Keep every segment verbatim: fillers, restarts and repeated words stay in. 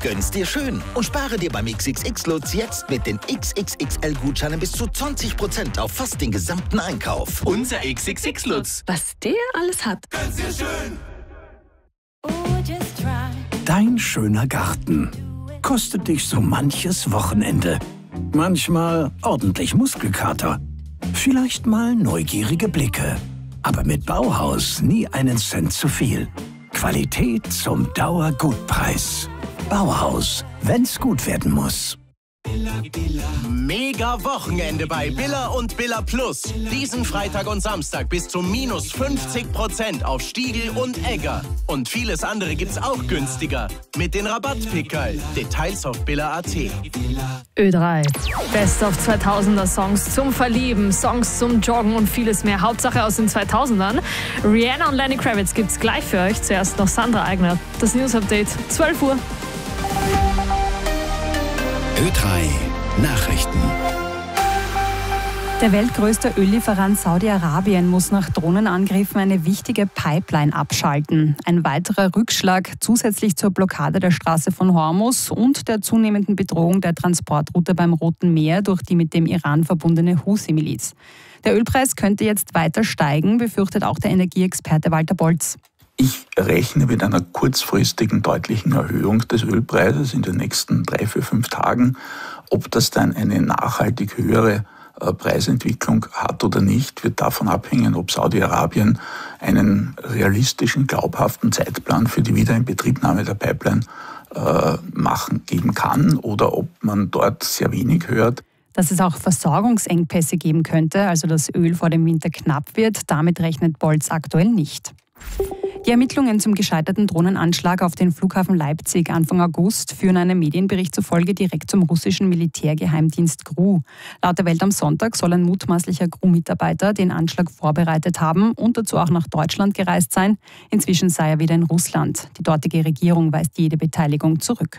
Gönn's dir schön und spare dir beim X X X-Lutz jetzt mit den X X X L-Gutscheinen bis zu zwanzig Prozent auf fast den gesamten Einkauf. Unser X X X-Lutz. Was der alles hat. Gönn's dir schön. Dein schöner Garten kostet dich so manches Wochenende. Manchmal ordentlich Muskelkater. Vielleicht mal neugierige Blicke. Aber mit Bauhaus nie einen Cent zu viel. Qualität zum Dauergutpreis. Bauhaus, wenn's gut werden muss. Mega Wochenende bei Billa und Billa Plus. Diesen Freitag und Samstag bis zu minus fünfzig Prozent auf Stiegel und Egger. Und vieles andere gibt's auch günstiger. Mit den Rabattpickerl. Details auf billa punkt at. Ö drei. Best of zweitausender Songs zum Verlieben, Songs zum Joggen und vieles mehr. Hauptsache aus den zweitausendern. Rihanna und Lenny Kravitz gibt's gleich für euch. Zuerst noch Sandra Eigner. Das News Update, zwölf Uhr. Ö drei Nachrichten. Der weltgrößte Öllieferant Saudi-Arabien muss nach Drohnenangriffen eine wichtige Pipeline abschalten. Ein weiterer Rückschlag zusätzlich zur Blockade der Straße von Hormuz und der zunehmenden Bedrohung der Transportroute beim Roten Meer durch die mit dem Iran verbundene Houthi-Miliz. Der Ölpreis könnte jetzt weiter steigen, befürchtet auch der Energieexperte Walter Bolz. Ich rechne mit einer kurzfristigen deutlichen Erhöhung des Ölpreises in den nächsten drei, vier, fünf Tagen. Ob das dann eine nachhaltig höhere Preisentwicklung hat oder nicht, wird davon abhängen, ob Saudi-Arabien einen realistischen, glaubhaften Zeitplan für die Wiederinbetriebnahme der Pipeline äh, machen, geben kann oder ob man dort sehr wenig hört. Dass es auch Versorgungsengpässe geben könnte, also dass Öl vor dem Winter knapp wird, damit rechnet Bolz aktuell nicht. Die Ermittlungen zum gescheiterten Drohnenanschlag auf den Flughafen Leipzig Anfang August führen einem Medienbericht zufolge direkt zum russischen Militärgeheimdienst G R U. Laut der Welt am Sonntag soll ein mutmaßlicher G R U-Mitarbeiter den Anschlag vorbereitet haben und dazu auch nach Deutschland gereist sein. Inzwischen sei er wieder in Russland. Die dortige Regierung weist jede Beteiligung zurück.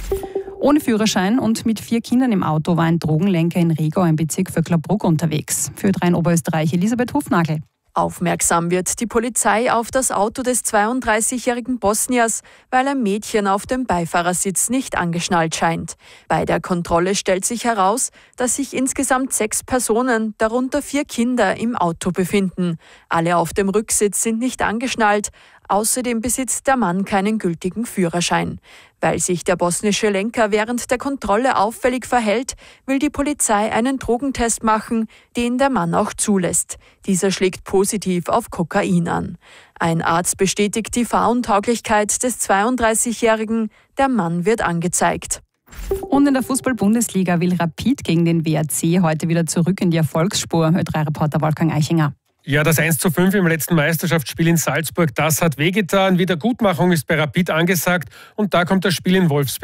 Ohne Führerschein und mit vier Kindern im Auto war ein Drogenlenker in Regau im Bezirk Vöcklerbruck unterwegs. Für drei in Oberösterreich Elisabeth Hofnagel. Aufmerksam wird die Polizei auf das Auto des zweiunddreißigjährigen Bosniers, weil ein Mädchen auf dem Beifahrersitz nicht angeschnallt scheint. Bei der Kontrolle stellt sich heraus, dass sich insgesamt sechs Personen, darunter vier Kinder, im Auto befinden. Alle auf dem Rücksitz sind nicht angeschnallt. Außerdem besitzt der Mann keinen gültigen Führerschein. Weil sich der bosnische Lenker während der Kontrolle auffällig verhält, will die Polizei einen Drogentest machen, den der Mann auch zulässt. Dieser schlägt positiv auf Kokain an. Ein Arzt bestätigt die Fahruntauglichkeit des zweiunddreißigjährigen. Der Mann wird angezeigt. Und in der Fußball-Bundesliga will Rapid gegen den W R C heute wieder zurück in die Erfolgsspur. Ö drei Reporter Wolfgang Eichinger. Ja, das eins zu fünf im letzten Meisterschaftsspiel in Salzburg, das hat wehgetan. Wiedergutmachung ist bei Rapid angesagt und da kommt das Spiel in Wolfsberg